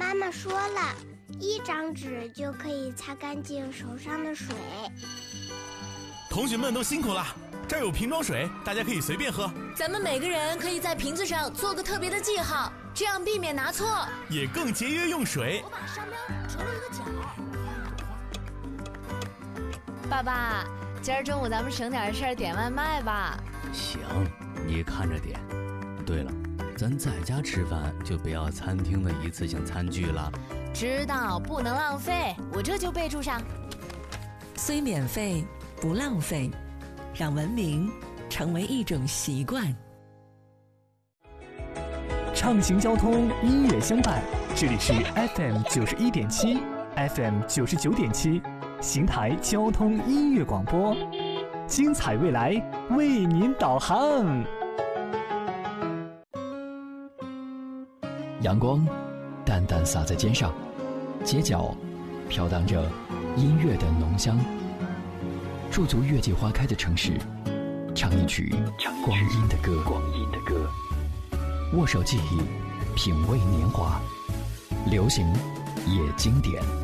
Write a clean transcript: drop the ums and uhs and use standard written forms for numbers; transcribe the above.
妈妈说了，一张纸就可以擦干净手上的水。 同学们都辛苦了，这儿有瓶装水，大家可以随便喝。 咱们每个人可以在瓶子上做个特别的记号，这样避免拿错， 也更节约用水。 我把商标折了一个角。爸爸，今儿中午咱们省点事儿点外卖吧。 行，你看着点。对了，咱在家吃饭就不要餐厅的一次性餐具了。 知道，不能浪费，我这就备注上。 虽免费不浪费，让文明成为一种习惯。 畅行交通，音乐相伴，这里是 FM 91.7 FM 99.7邢台交通音乐广播，精彩未来为您导航。 阳光淡淡洒在肩上，街角飘荡着音乐的浓香。驻足月季花开的城市，唱一曲光阴的歌。握手记忆，品味年华，流行也经典。